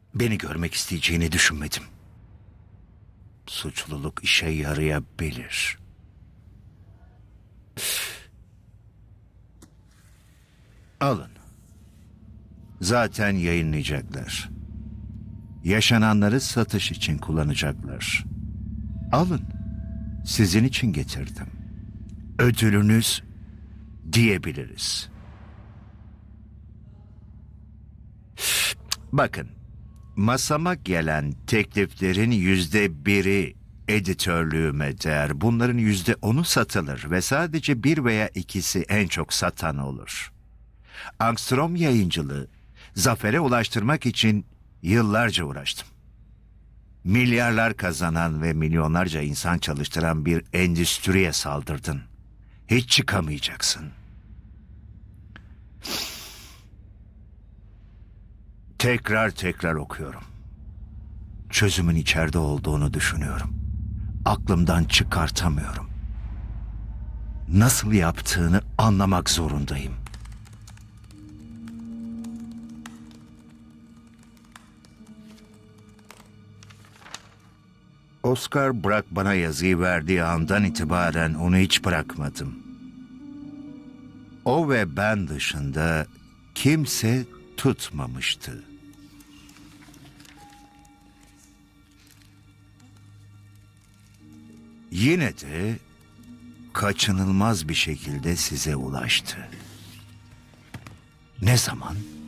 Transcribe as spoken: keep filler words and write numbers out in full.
Beni görmek isteyeceğini düşünmedim. Suçluluk işe yarayabilir. Alın. Zaten yayınlayacaklar. Yaşananları satış için kullanacaklar. Alın. Sizin için getirdim. Ödülünüz diyebiliriz. Bakın, masama gelen tekliflerin yüzde biri editörlüğüme değer. Bunların yüzde onu satılır ve sadece bir veya ikisi en çok satan olur. Angstrom Yayıncılığı, zafere ulaştırmak için yıllarca uğraştım. Milyarlar kazanan ve milyonlarca insan çalıştıran bir endüstriye saldırdın. Hiç çıkamayacaksın. Tekrar tekrar okuyorum. Çözümün içeride olduğunu düşünüyorum. Aklımdan çıkartamıyorum. Nasıl yaptığını anlamak zorundayım. Oscar Bırak bana yazıyı verdiği andan itibaren onu hiç bırakmadım. O ve ben dışında kimse tutmamıştı. Yine de kaçınılmaz bir şekilde size ulaştı. Ne zaman?